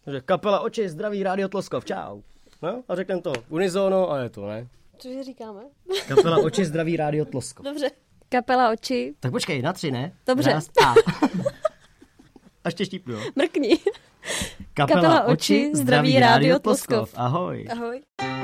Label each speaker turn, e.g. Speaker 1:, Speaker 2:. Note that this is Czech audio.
Speaker 1: Že kapela Oči, zdraví, Rádio Tloskov, čau. No, a řekneme to unizono a je to, ne?
Speaker 2: Cože říkáme?
Speaker 1: Kapela Oči, zdraví, Rádio Tloskov.
Speaker 2: Dobře. Kapela Oči.
Speaker 1: Tak počkej, na 3, ne?
Speaker 2: Dobře.
Speaker 1: Raz, a. Až tě štípnu, jo?
Speaker 2: Mrkni.
Speaker 1: Kapela Oči, zdraví, Rádio Tloskov. Ahoj.
Speaker 2: Ahoj.